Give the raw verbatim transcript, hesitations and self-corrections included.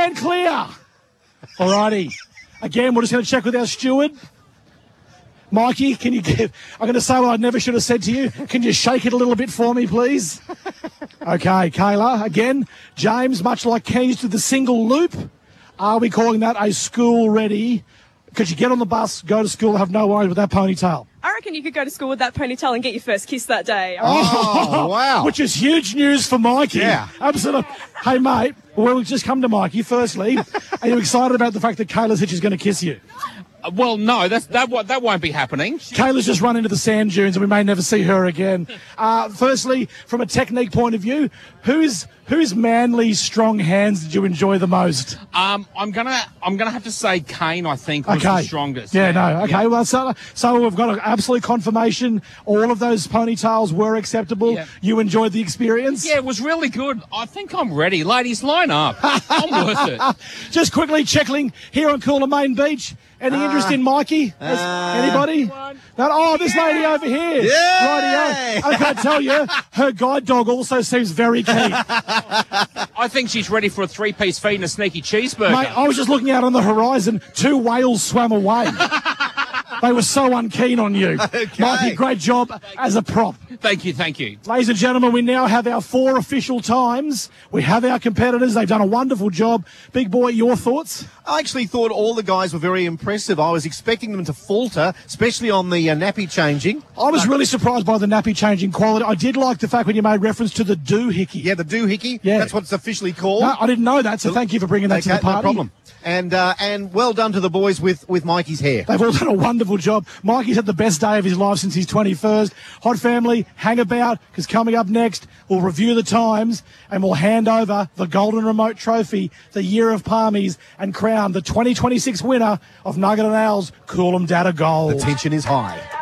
And clear. Alrighty. Again, we're just going to check with our steward. Mikey, can you give... I'm going to say what I never should have said to you. Can you shake it a little bit for me, please? Okay, Kayla. Again, James, much like Keys to the single loop, are we calling that a school-ready... Could you get on the bus, go to school, have no worries with that ponytail? I reckon you could go to school with that ponytail and get your first kiss that day. Oh, wow. Which is huge news for Mikey. Yeah. Absolutely. Hey, mate, well, we'll just come to Mikey. Firstly, are you excited about the fact that Kayla said she's going to kiss you? Uh, well, no, that's, that, won't- that won't be happening. Kayla's just run into the sand dunes and we may never see her again. Uh, firstly, from a technique point of view, whose whose manly, strong hands did you enjoy the most? Um, I'm gonna, I'm gonna have to say Kane. I think was Okay. the strongest. Yeah, no, okay. Well, so, so we've got an absolute confirmation. All of those ponytails were acceptable. Yeah. You enjoyed the experience? Yeah, it was really good. I think I'm ready. Ladies, line up. I'm worth it. Just quickly checking here on Cooler Main Beach. Any Uh, interest in Mikey? Has- uh, Anybody? No? Oh, this lady over here. Yay! Rightio. I can tell you, her guide dog also seems very keen. I think she's ready for a three-piece feed and a sneaky cheeseburger. Mate, I was just looking out on the horizon. Two whales swam away. They were so unkeen on you. Okay. Mikey, great job as a prop. Thank you, thank you. Ladies and gentlemen, we now have our four official times. We have our competitors. They've done a wonderful job. Big boy, your thoughts? I actually thought all the guys were very impressive. I was expecting them to falter, especially on the uh, nappy changing. I was really surprised by the nappy changing quality. I did like the fact when you made reference to the doohickey. Yeah, the doohickey. Yeah. That's what it's officially called. No, I didn't know that, so thank you for bringing that okay, to the party. no problem. And uh, and well done to the boys with, with Mikey's hair. They've all done a wonderful job. Mikey's had the best day of his life since his twenty-first. Hot family, hang about, because coming up next, we'll review the times and we'll hand over the Golden Remote Trophy, the Year of Palmies, and crown the twenty twenty-six winner of Nugget and Owl's Coolum Data Gold. The tension is high.